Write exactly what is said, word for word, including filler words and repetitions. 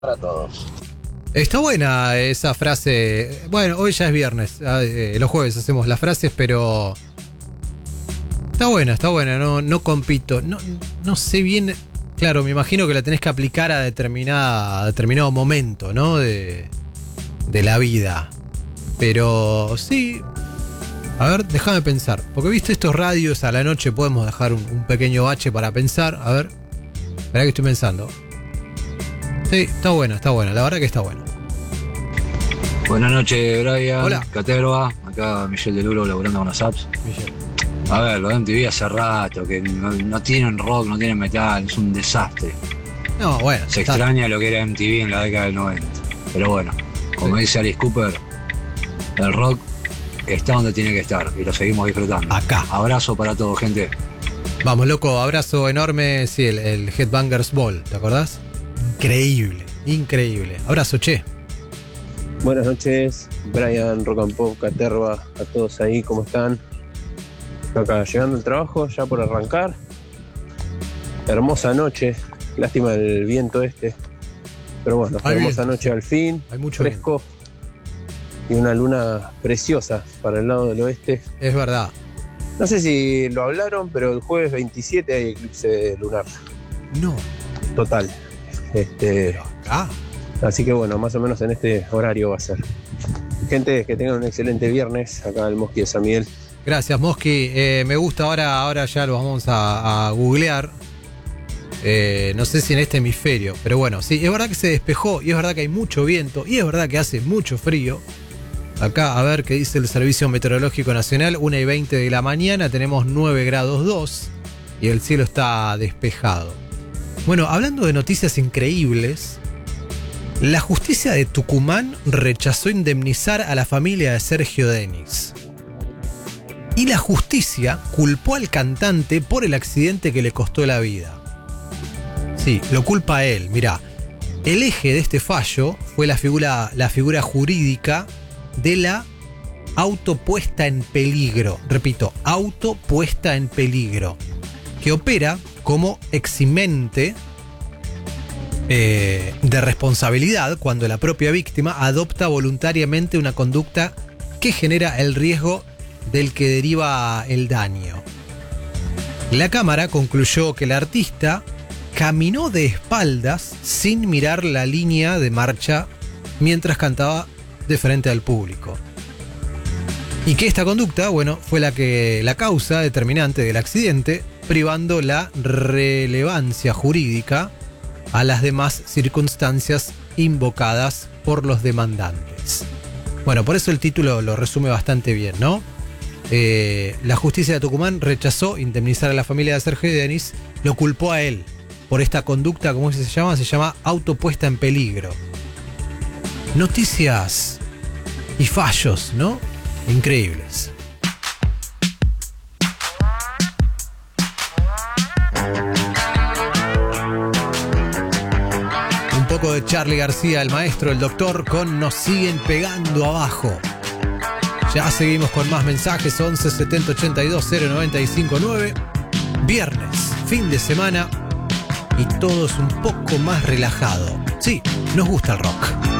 para todos. Está buena esa frase. Bueno, hoy ya es viernes. eh, Los jueves hacemos las frases, pero está buena, está buena. No, no compito. No, no sé bien. Claro, me imagino que la tenés que aplicar a, determinada, a determinado momento, ¿no? De, de la vida. Pero sí. A ver, déjame pensar. Porque viste estos radios a la noche, podemos dejar un, un pequeño bache para pensar. A ver. Esperá que estoy pensando. Sí, está buena, está buena. La verdad que está buena. Buenas noches, Brian. Hola. Caterva. Acá Michelle de Luro laburando con las apps. Michelle. A ver, lo de M T V hace rato, que no, no tienen rock, no tienen metal, es un desastre. No, bueno. Se está- extraña lo que era M T V en la década del noventa. Pero bueno, como Sí. dice Alice Cooper, el rock está donde tiene que estar y lo seguimos disfrutando. Acá. Abrazo para todos, gente. Vamos, loco, abrazo enorme. Sí, el, el Headbangers Ball, ¿te acordás? Increíble, increíble. Abrazo, che. Buenas noches, Brian, Rock and Pop, Caterva, a todos ahí, ¿cómo están? Acá llegando al trabajo, ya por arrancar. Hermosa noche, lástima el viento este. Pero bueno, Hay hermosa viento, noche sí. al fin, Hay mucho fresco. Y una luna preciosa para el lado del oeste. Es verdad. No sé si lo hablaron, pero el jueves veintisiete hay eclipse lunar No, total. Este, pero acá. así que bueno, más o menos en este horario va a ser. Gente, que tengan un excelente viernes. Acá el Mosqui de San Miguel. Gracias, Mosqui. Eh, me gusta ahora, ahora ya lo vamos a, a googlear. Eh, no sé si en este hemisferio, pero bueno, sí, es verdad que se despejó y es verdad que hay mucho viento y es verdad que hace mucho frío. Acá, a ver qué dice el Servicio Meteorológico Nacional, una y veinte de la mañana, tenemos nueve grados dos y el cielo está despejado. Bueno, hablando de noticias increíbles, la justicia de Tucumán rechazó indemnizar a la familia de Sergio Denis. Y la justicia culpó al cantante por el accidente que le costó la vida. Sí, lo culpa a él. Mirá, el eje de este fallo fue la figura, la figura jurídica de la autopuesta en peligro. Repito, autopuesta en peligro. Que opera como eximente eh, de responsabilidad cuando la propia víctima adopta voluntariamente una conducta que genera el riesgo del que deriva el daño. La Cámara concluyó que el artista caminó de espaldas sin mirar la línea de marcha mientras cantaba de frente al público. Y que esta conducta, bueno, fue la que la causa determinante del accidente, privando la relevancia jurídica a las demás circunstancias invocadas por los demandantes. Bueno, por eso el título lo resume bastante bien, ¿no? Eh, la justicia de Tucumán rechazó indemnizar a la familia de Sergio Denis, lo culpó a él por esta conducta, ¿cómo se llama? Se llama autopuesta en peligro. Noticias y fallos, ¿no? Increíbles. Un poco de Charly García, el maestro, el doctor, con Nos siguen pegando abajo. Ya seguimos con más mensajes. Once setenta ochenta y dos cero noventa y cinco nueve. Viernes, fin de semana y todo es un poco más relajado. Sí, nos gusta el rock.